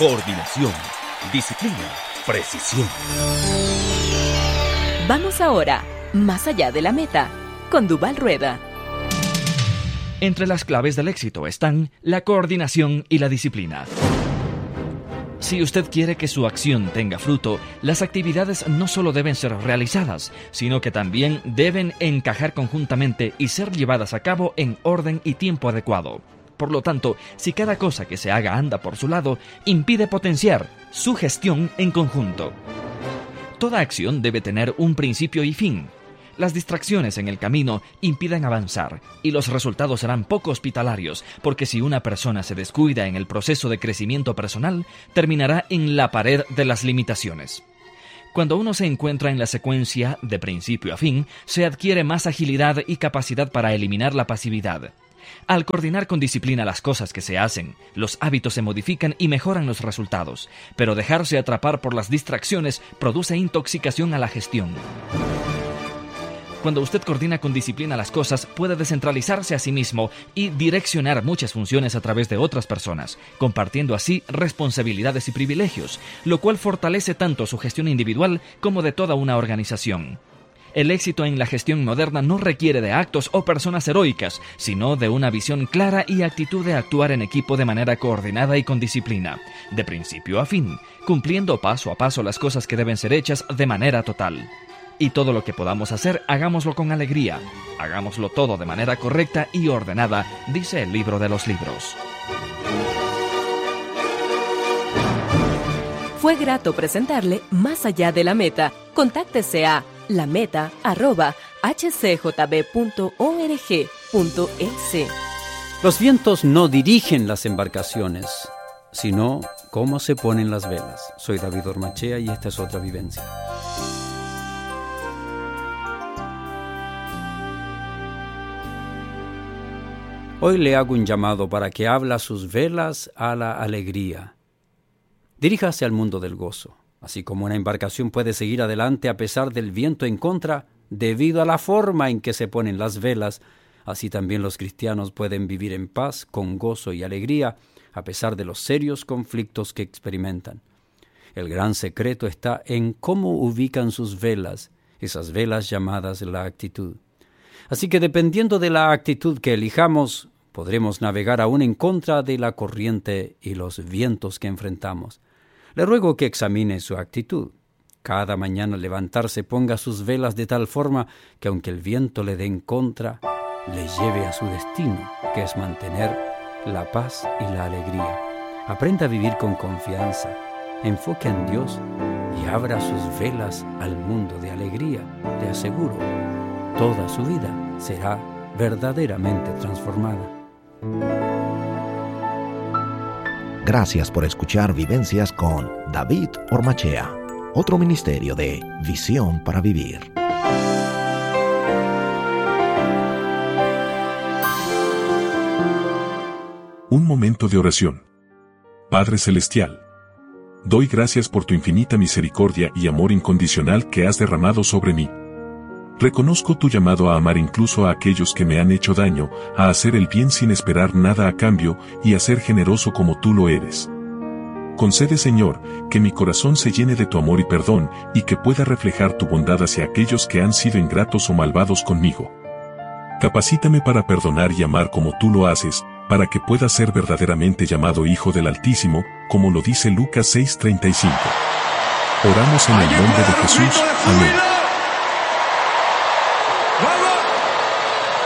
coordinación, disciplina, precisión. Vamos ahora, más allá de la meta, con Duval Rueda. Entre las claves del éxito están la coordinación y la disciplina. Si usted quiere que su acción tenga fruto, las actividades no solo deben ser realizadas, sino que también deben encajar conjuntamente y ser llevadas a cabo en orden y tiempo adecuado. Por lo tanto, si cada cosa que se haga anda por su lado, impide potenciar su gestión en conjunto. Toda acción debe tener un principio y fin. Las distracciones en el camino impiden avanzar y los resultados serán poco hospitalarios, porque si una persona se descuida en el proceso de crecimiento personal, terminará en la pared de las limitaciones. Cuando uno se encuentra en la secuencia de principio a fin, se adquiere más agilidad y capacidad para eliminar la pasividad. Al coordinar con disciplina las cosas que se hacen, los hábitos se modifican y mejoran los resultados, pero dejarse atrapar por las distracciones produce intoxicación a la gestión. Cuando usted coordina con disciplina las cosas, puede descentralizarse a sí mismo y direccionar muchas funciones a través de otras personas, compartiendo así responsabilidades y privilegios, lo cual fortalece tanto su gestión individual como de toda una organización. El éxito en la gestión moderna no requiere de actos o personas heroicas, sino de una visión clara y actitud de actuar en equipo de manera coordinada y con disciplina, de principio a fin, cumpliendo paso a paso las cosas que deben ser hechas de manera total. Y todo lo que podamos hacer, hagámoslo con alegría. Hagámoslo todo de manera correcta y ordenada, dice el libro de los libros. Fue grato presentarle Más allá de la meta. Contáctese a lameta@hcjb.org.es. Los vientos no dirigen las embarcaciones, sino cómo se ponen las velas. Soy David Ormachea y esta es otra vivencia. Hoy le hago un llamado para que abra sus velas a la alegría. Diríjase al mundo del gozo. Así como una embarcación puede seguir adelante a pesar del viento en contra, debido a la forma en que se ponen las velas, así también los cristianos pueden vivir en paz, con gozo y alegría, a pesar de los serios conflictos que experimentan. El gran secreto está en cómo ubican sus velas, esas velas llamadas la actitud. Así que dependiendo de la actitud que elijamos, podremos navegar aún en contra de la corriente y los vientos que enfrentamos. Le ruego que examine su actitud. Cada mañana al levantarse ponga sus velas de tal forma que aunque el viento le dé en contra, le lleve a su destino, que es mantener la paz y la alegría. Aprenda a vivir con confianza, enfoque en Dios y abra sus velas al mundo de alegría. Le aseguro, toda su vida será verdaderamente transformada. Gracias por escuchar Vivencias con David Ormachea, otro ministerio de Visión para Vivir. Un momento de oración. Padre Celestial, doy gracias por tu infinita misericordia y amor incondicional que has derramado sobre mí. Reconozco tu llamado a amar incluso a aquellos que me han hecho daño, a hacer el bien sin esperar nada a cambio y a ser generoso como tú lo eres. Concede, Señor, que mi corazón se llene de tu amor y perdón y que pueda reflejar tu bondad hacia aquellos que han sido ingratos o malvados conmigo. Capacítame para perdonar y amar como tú lo haces, para que pueda ser verdaderamente llamado Hijo del Altísimo, como lo dice Lucas 6:35. Oramos en el nombre de Jesús. Amén. ¡Vamos!